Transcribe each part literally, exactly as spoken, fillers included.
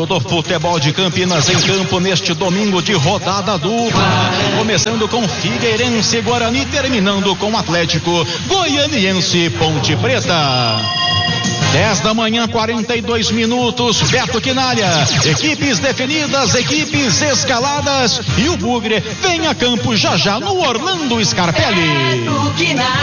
Gigante do futebol de Campinas em campo neste domingo de rodada dupla. Começando com Figueirense Guarani, terminando com Atlético Goianiense Ponte Preta. dez da manhã, quarenta e dois minutos, Beto Quinalha. Equipes definidas, equipes escaladas e o Bugre vem a campo já já no Orlando Scarpelli. Beto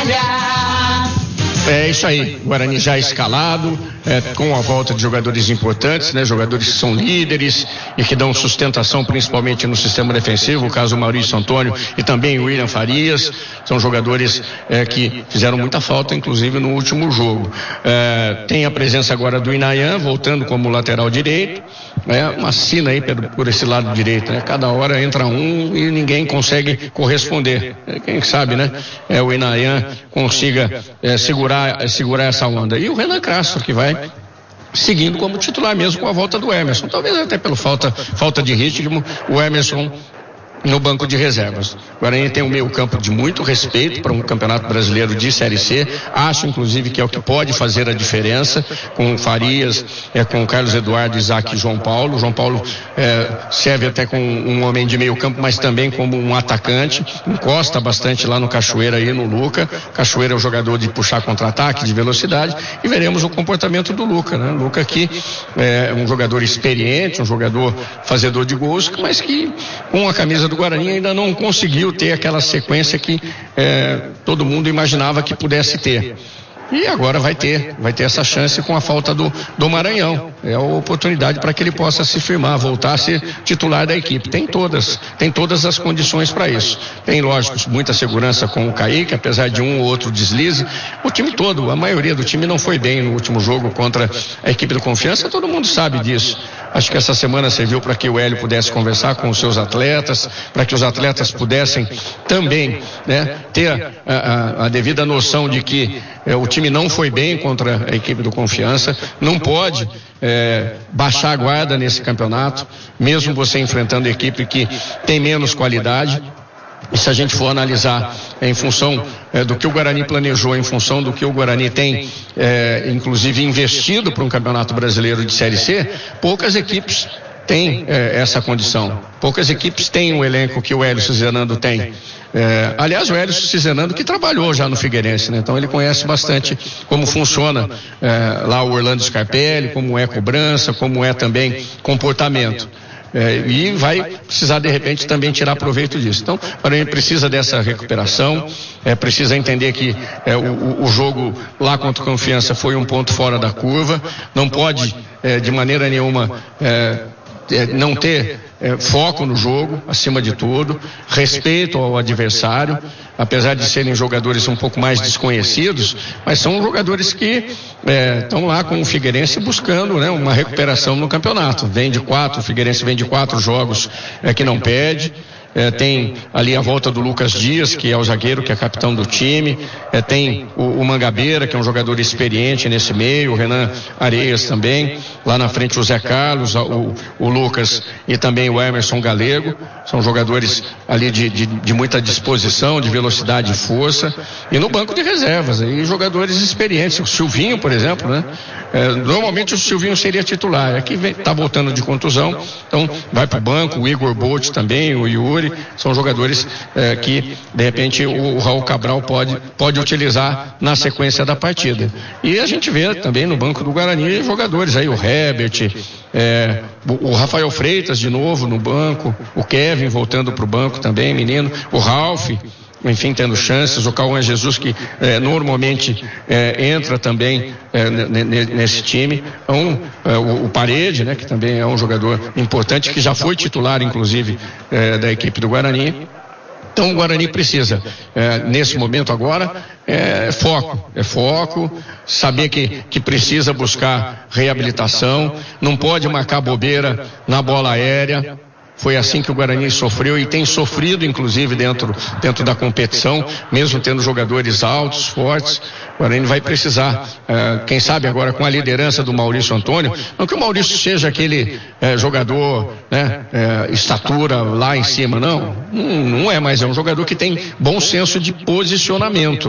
Quinalha. É isso aí, Guarani já escalado, é, com a volta de jogadores importantes, né? Jogadores que são líderes e que dão sustentação principalmente no sistema defensivo, o caso Maurício Antônio e também o William Farias, são jogadores é, que fizeram muita falta, inclusive no último jogo. É, tem a presença agora do Inayan, voltando como lateral direito, é uma sina aí por, por esse lado direito, né? Cada hora entra um e ninguém consegue corresponder. Quem sabe, né? É, o Inayan consiga é, segurar segurar essa onda. E o Renan Castro, que vai seguindo como titular mesmo com a volta do Emerson. Talvez até pela falta, falta de ritmo, o Emerson no banco de reservas. O Guarani tem um meio campo de muito respeito para um campeonato brasileiro de Série C. Acho, inclusive, que é o que pode fazer a diferença com o Farias, é, com o Carlos Eduardo, Isaac e João Paulo. João Paulo é, serve até como um homem de meio campo, mas também como um atacante. Encosta bastante lá no Cachoeira e no Luca. Cachoeira é o jogador de puxar contra-ataque, de velocidade. E veremos o comportamento do Luca, né? Luca que é um jogador experiente, um jogador fazedor de gols, mas que com a camisa do Guarani ainda não conseguiu ter aquela sequência que é, todo mundo imaginava que pudesse ter. E agora vai ter, vai ter essa chance com a falta do, do Maranhão. É a oportunidade para que ele possa se firmar, voltar a ser titular da equipe. Tem todas, tem todas as condições para isso. Tem, lógico, muita segurança com o Kaique, apesar de um ou outro deslize. O time todo, a maioria do time não foi bem no último jogo contra a equipe do Confiança, todo mundo sabe disso. Acho que essa semana serviu para que o Hélio pudesse conversar com os seus atletas, para que os atletas pudessem também, né, ter a, a, a devida noção de que é, o time não foi bem contra a equipe do Confiança, não pode é, baixar a guarda nesse campeonato, mesmo você enfrentando a equipe que tem menos qualidade. E se a gente for analisar é, em função é, do que o Guarani planejou, em função do que o Guarani tem, é, inclusive, investido para um campeonato brasileiro de Série C, poucas equipes têm é, essa condição. Poucas equipes têm o elenco que o Hélio Cizenando tem. É, aliás, o Hélio Cizenando que trabalhou já no Figueirense, né? Então ele conhece bastante como funciona é, lá o Orlando Scarpelli, como é cobrança, como é também comportamento. É, e vai precisar de repente também tirar proveito disso. Então, a gente precisa dessa recuperação, é, precisa entender que é, o, o jogo lá contra o Confiança foi um ponto fora da curva, não pode é, de maneira nenhuma é, é, não ter é, foco no jogo, acima de tudo, respeito ao adversário, apesar de serem jogadores um pouco mais desconhecidos, mas são jogadores que estão é, lá com o Figueirense buscando, né, uma recuperação no campeonato. Vem de quatro, o Figueirense vem de quatro jogos é, que não perde. É, tem ali a volta do Lucas Dias, que é o zagueiro, que é capitão do time. É, tem o, o Mangabeira, que é um jogador experiente nesse meio, o Renan Areias também. Lá na frente o Zé Carlos, o, o Lucas e também o Emerson Galego. São jogadores ali de, de, de muita disposição, de velocidade e força. E no banco de reservas, aí jogadores experientes. O Silvinho, por exemplo, né? É, normalmente o Silvinho seria titular. Aqui está voltando de contusão, então vai para o banco. O Igor Bolt também, o Yuri. São jogadores é, que, de repente, o, o Raul Cabral pode, pode utilizar na sequência da partida. E a gente vê também no banco do Guarani jogadores aí, o Herbert, é, o, o Rafael Freitas de novo no banco, o Kevin voltando para o banco também, menino, o Ralf, enfim, tendo chances, o Cauã Jesus que é, normalmente é, entra também é, nesse time, então, é, o, o Parede, né, que também é um jogador importante, que já foi titular inclusive é, da equipe do Guarani. Então o Guarani precisa, é, nesse momento agora, é foco, é foco, saber que, que precisa buscar reabilitação, não pode marcar bobeira na bola aérea. Foi assim que o Guarani sofreu e tem sofrido, inclusive, dentro, dentro da competição, mesmo tendo jogadores altos, fortes. O Guarani vai precisar, eh, quem sabe agora com a liderança do Maurício Antônio, não que o Maurício seja aquele eh, jogador, né, eh, estatura lá em cima, não, não, não é, mas é um jogador que tem bom senso de posicionamento.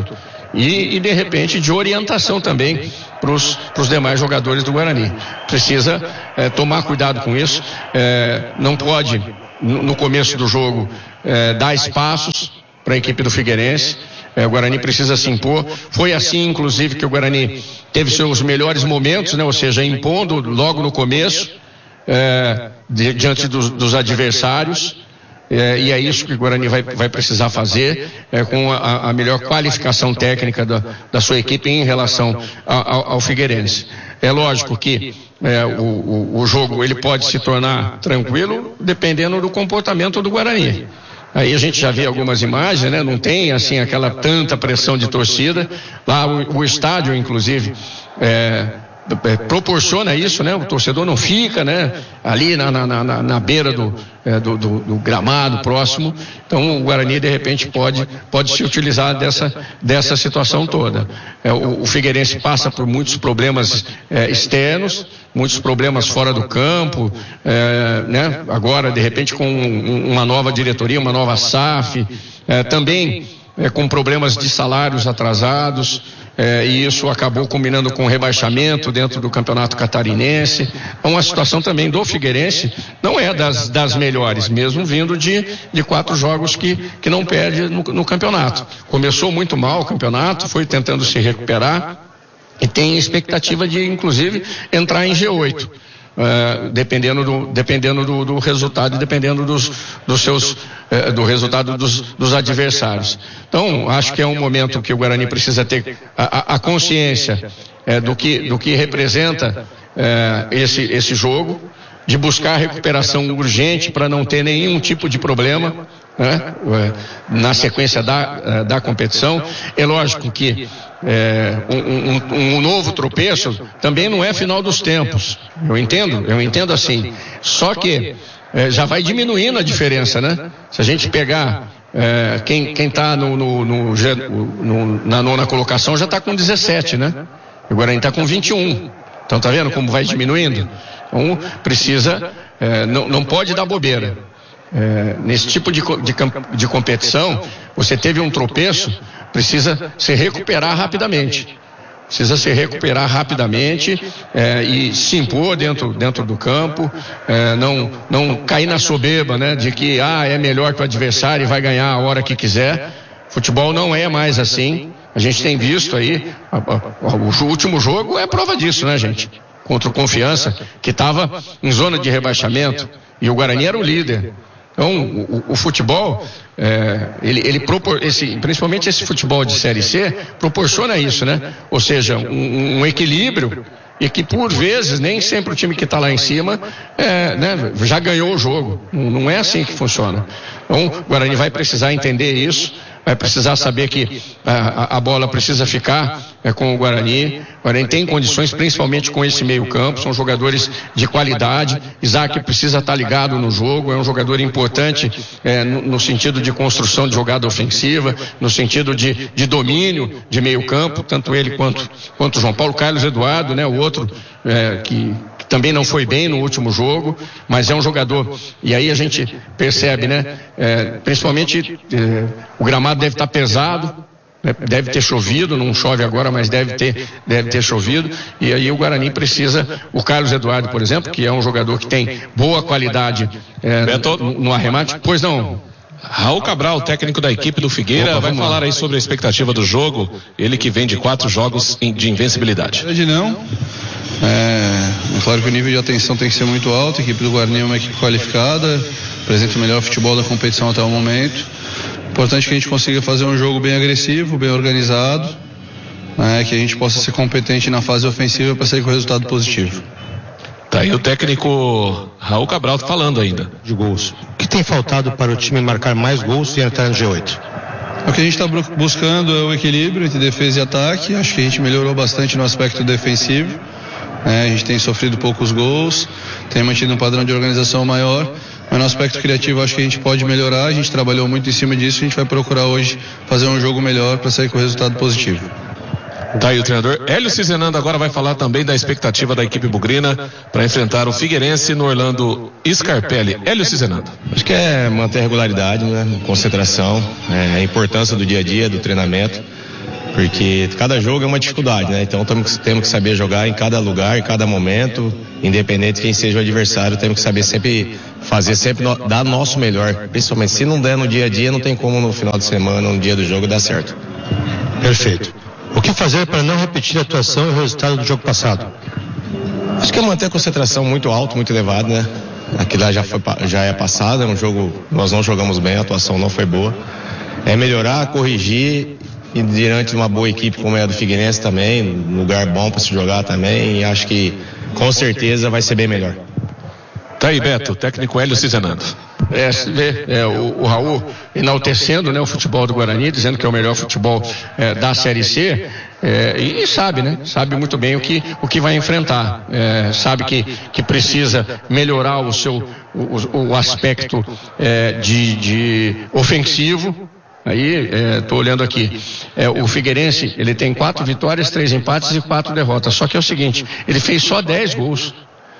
e, e de repente de orientação também para os demais jogadores do Guarani. Precisa é, tomar cuidado com isso, é, não pode no, no começo do jogo é, dar espaços para a equipe do Figueirense. É, o Guarani precisa se impor. Foi assim, inclusive, que o Guarani teve seus melhores momentos, né? Ou seja, impondo logo no começo, é, di, diante dos, dos adversários. É, e é isso que o Guarani vai, vai precisar fazer, é, com a, a melhor qualificação técnica da, da sua equipe em relação ao, ao Figueirense. É lógico que é, o, o, o jogo ele pode se tornar tranquilo dependendo do comportamento do Guarani. Aí a gente já vê algumas imagens, né? Não tem assim aquela tanta pressão de torcida. Lá o, o estádio, inclusive, é, é, proporciona isso, né? O torcedor não fica, né? Ali na, na, na, na beira do, é, do, do, do gramado próximo. Então o Guarani de repente pode, pode se utilizar dessa, dessa situação toda. É, o, o Figueirense passa por muitos problemas é, externos, muitos problemas fora do campo, é, né? Agora de repente com um, uma nova diretoria, uma nova S A F, é, também é, com problemas de salários atrasados. É, e isso acabou combinando com o rebaixamento dentro do campeonato catarinense. Então a situação também do Figueirense não é das, das melhores, mesmo vindo de, de quatro jogos que, que não perde no, no campeonato. Começou muito mal o campeonato, foi tentando se recuperar e tem expectativa de, inclusive, entrar em G oito. Uh, dependendo do, dependendo do, do resultado e dependendo dos, dos seus, uh, do resultado dos, dos adversários. Então, acho que é um momento que o Guarani precisa ter a, a consciência uh, do, que, do que representa uh, esse, esse jogo, de buscar recuperação urgente para não ter nenhum tipo de problema, né, na sequência da, da competição. É lógico que é, um, um, um novo tropeço também não é final dos tempos. Eu entendo, eu entendo assim. Só que é, já vai diminuindo a diferença, né? Se a gente pegar é, quem quem está no, no, no, no, na nona colocação já está com dezessete, né? O Guarani está com vinte e um. Então tá vendo como vai diminuindo? Então precisa, é, não, não pode dar bobeira. É, nesse tipo de, de, de competição, você teve um tropeço, precisa se recuperar rapidamente. Precisa se recuperar rapidamente é, e se impor dentro, dentro do campo, é, não, não cair na soberba, né, de que ah, é melhor que o adversário e vai ganhar a hora que quiser. Futebol não é mais assim. A gente tem visto aí, a, a, o último jogo é prova disso, né, gente? Contra o Confiança, que estava em zona de rebaixamento, e o Guarani era o líder. Então, o, o futebol, é, ele, ele propor, esse, principalmente esse futebol de Série C, proporciona isso, né? Ou seja, um, um equilíbrio, e que por vezes nem sempre o time que está lá em cima é, né, já ganhou o jogo. Não, não é assim que funciona. Então, o Guarani vai precisar entender isso, vai precisar saber que a, a bola precisa ficar é, com o Guarani. O Guarani tem condições, principalmente com esse meio campo, são jogadores de qualidade. Isaac precisa estar ligado no jogo, é um jogador importante é, no, no sentido de construção de jogada ofensiva, no sentido de, de domínio de meio campo, tanto ele quanto, quanto o João Paulo. Carlos Eduardo, né, o outro é, que também não foi bem no último jogo, mas é um jogador, e aí a gente percebe, né, é, principalmente é, o gramado deve estar pesado, né, deve ter chovido, não chove agora, mas deve ter, deve ter chovido, e aí o Guarani precisa, o Carlos Eduardo, por exemplo, que é um jogador que tem boa qualidade é, no, no arremate, pois não. Raul Cabral, técnico da equipe do Figueira, Opa, vai falar aí sobre a expectativa do jogo, ele que vem de quatro jogos de invencibilidade. Não, é, claro que o nível de atenção tem que ser muito alto, a equipe do Guarani é uma equipe qualificada, apresenta o melhor futebol da competição até o momento. Importante que a gente consiga fazer um jogo bem agressivo, bem organizado, né, que a gente possa ser competente na fase ofensiva para sair com resultado positivo. Tá aí o técnico Raul Cabral falando ainda. De gols. O que tem faltado para o time marcar mais gols e entrar no G oito? O que a gente está buscando é o equilíbrio entre defesa e ataque. Acho que a gente melhorou bastante no aspecto defensivo. É, a gente tem sofrido poucos gols, tem mantido um padrão de organização maior, mas no aspecto criativo acho que a gente pode melhorar. A gente trabalhou muito em cima disso, a gente vai procurar hoje fazer um jogo melhor para sair com resultado positivo. Tá aí o treinador Hélio Cizenando agora vai falar também da expectativa da equipe bugrina para enfrentar o Figueirense no Orlando Scarpelli. Hélio Cizenando. Acho que é manter a regularidade, né? Concentração, é, a importância do dia a dia, do treinamento. porque cada jogo é uma dificuldade, né? Então temos, temos que saber jogar em cada lugar, em cada momento, independente de quem seja o adversário, temos que saber sempre fazer, sempre no, dar nosso melhor, principalmente se não der no dia a dia, não tem como no final de semana, no dia do jogo, dar certo. Perfeito. O que fazer para não repetir a atuação e o resultado do jogo passado? Acho que é manter a concentração muito alta, muito elevada, né? Aquilo lá já, foi, já é passado, é um jogo, nós não jogamos bem, a atuação não foi boa. É melhorar, corrigir, e diante de uma boa equipe como é a do Figueirense também, lugar bom para se jogar também, e acho que com certeza vai ser bem melhor. Tá aí, Beto, técnico Hélio Cizenando. É, se vê, é, o, o Raul enaltecendo, né, o futebol do Guarani, dizendo que é o melhor futebol é, da Série C, é, e, e sabe, né, sabe muito bem o que, o que vai enfrentar, é, sabe que, que precisa melhorar o seu, o, o aspecto é, de, de ofensivo. Aí, estou é, olhando aqui, é, o Figueirense, ele tem quatro vitórias, três empates e quatro derrotas, só que é o seguinte, ele fez só dez gols,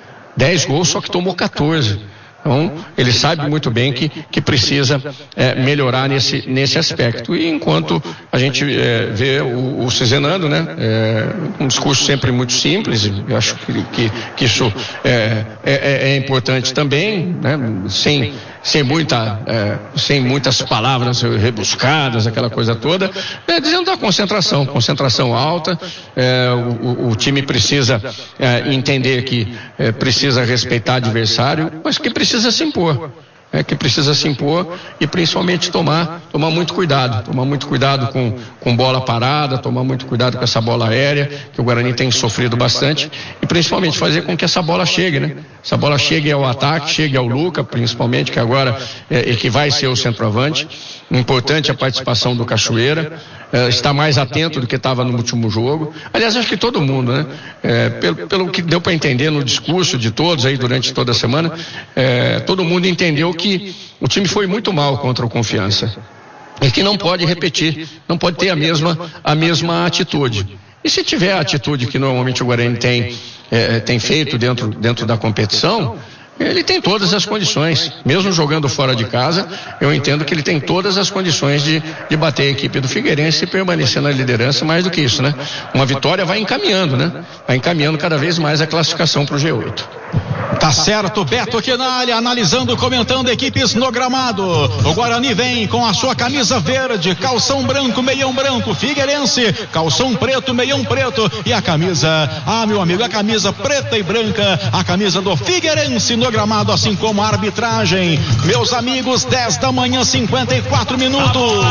dez gols, só que tomou quatorze. Então, ele sabe muito bem que, que precisa é, melhorar nesse, nesse aspecto. E enquanto a gente é, vê o, o Cizenando, né, é, um discurso sempre muito simples, eu acho que, que, que isso é, é, é importante também, né, sem, sem, muita, é, sem muitas palavras rebuscadas, aquela coisa toda, é, dizendo da concentração, concentração alta, é, o, o time precisa é, entender que é, precisa respeitar o adversário, mas que precisa precisa se impor, é que precisa se impor e principalmente tomar, tomar muito cuidado, tomar muito cuidado com, com bola parada, tomar muito cuidado com essa bola aérea, que o Guarani tem sofrido bastante, e principalmente fazer com que essa bola chegue, né? Essa bola chegue ao ataque, chegue ao Luca, principalmente, que agora é, e que vai ser o centroavante. Importante a participação do Cachoeira, é, está mais atento do que estava no último jogo. Aliás, acho que todo mundo, né? É, pelo, pelo que deu para entender no discurso de todos aí durante toda a semana, é, todo mundo entendeu que o time foi muito mal contra o Confiança e que não pode repetir, não pode ter a mesma, a mesma atitude. E se tiver a atitude que normalmente o Guarani tem, é, tem feito dentro, dentro da competição, ele tem todas as condições, mesmo jogando fora de casa, eu entendo que ele tem todas as condições de, de bater a equipe do Figueirense e permanecer na liderança. Mais do que isso, né? Uma vitória vai encaminhando, né? Vai encaminhando cada vez mais a classificação para o G oito. Tá certo, Beto Quinalha, analisando, comentando equipes no gramado. O Guarani vem com a sua camisa verde, calção branco, meião branco, Figueirense, calção preto, meião preto, e a camisa, ah, meu amigo, a camisa preta e branca, a camisa do Figueirense no gramado, assim como a arbitragem. Meus amigos, dez da manhã, cinquenta e quatro minutos.